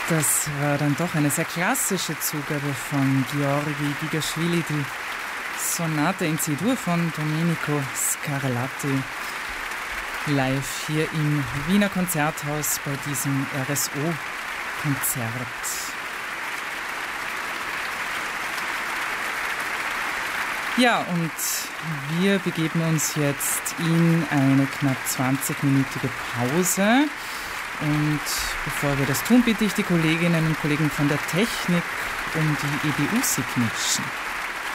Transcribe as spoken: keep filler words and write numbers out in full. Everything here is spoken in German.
Das war dann doch eine sehr klassische Zugabe von Georgi Gigaschwili, die Sonate in C-Dur von Domenico Scarlatti, live hier im Wiener Konzerthaus bei diesem R S O-Konzert. Ja, und wir begeben uns jetzt in eine knapp zwanzigminütige Pause. Und bevor wir das tun, bitte ich die Kolleginnen und Kollegen von der Technik um die E B U-Signation.